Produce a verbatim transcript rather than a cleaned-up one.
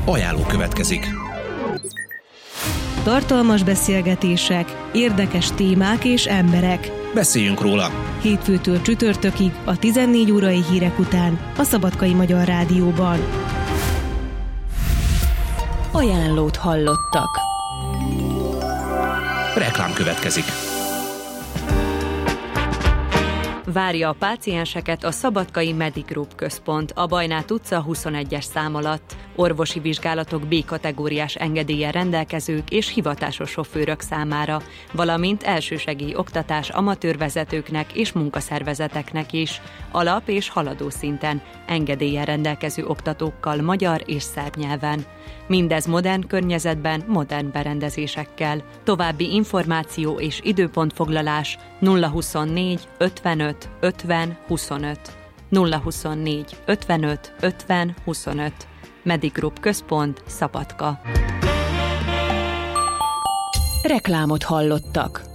Ajánló következik. Tartalmas beszélgetések, érdekes témák és emberek. Beszéljünk róla. Hétfőtől csütörtökig a tizennégy órai hírek után a Szabadkai Magyar Rádióban. Ajánlót hallottak. Reklám következik. Várja a pácienseket a Szabadkai Medigroup központ a Bajnát utca huszonegyes szám alatt. Orvosi vizsgálatok B-kategóriás engedéllyel rendelkezők és hivatásos sofőrök számára, valamint elsősegély oktatás amatőrvezetőknek és munkaszervezeteknek is, alap- és haladó szinten, engedéllyel rendelkező oktatókkal magyar és szerb nyelven. Mindez modern környezetben, modern berendezésekkel. További információ és időpontfoglalás nulla huszonnégy ötvenöt ötven huszonöt. nulla huszonnégy ötvenöt ötven huszonöt. Medigroup központ, Szabadka. Reklámot hallottak.